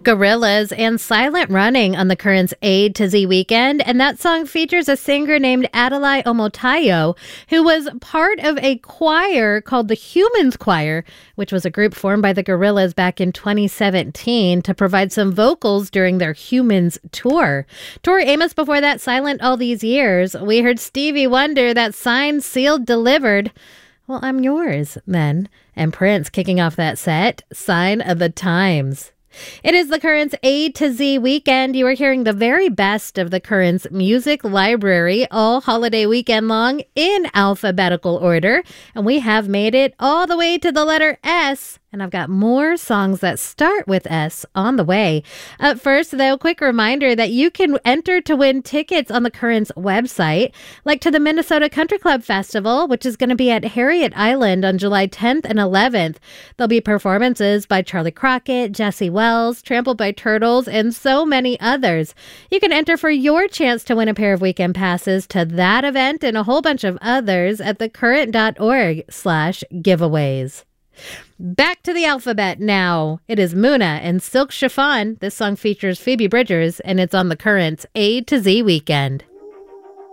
Gorillaz and Silent Running on the Currents A to Z weekend, and that song features a singer named Adalai Omotayo, who was part of a choir called the Humans Choir, which was a group formed by the Gorillaz back in 2017 to provide some vocals during their Humans tour. Tori Amos before that, Silent All These Years. We heard Stevie Wonder, that Signed, Sealed, Delivered. Well, I'm yours, then. And Prince kicking off that set, Sign of the Times. It is the Currents A to Z weekend. You are hearing the very best of the Currents music library all holiday weekend long in alphabetical order. And we have made it all the way to the letter S. And I've got more songs that start with S on the way. Up first, though, quick reminder that you can enter to win tickets on the Currents website, like to the Minnesota Country Club Festival, which is going to be at Harriet Island on July 10th and 11th. There'll be performances by Charlie Crockett, Jesse Wells, Trampled by Turtles, and so many others. You can enter for your chance to win a pair of weekend passes to that event and a whole bunch of others at thecurrent.org/giveaways. Back to the alphabet now. It is Muna and Silk Chiffon. This song features Phoebe Bridgers, and it's on the Currents A to Z weekend.